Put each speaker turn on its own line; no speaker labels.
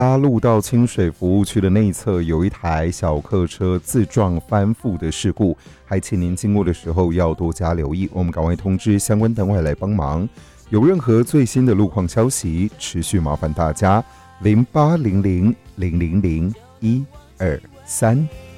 八路到清水服务区的内侧有一台小客车自撞翻覆的事故，还请您经过的时候要多加留意，我们赶快通知相关单位来帮忙。有任何最新的路况消息，持续麻烦大家0800000123。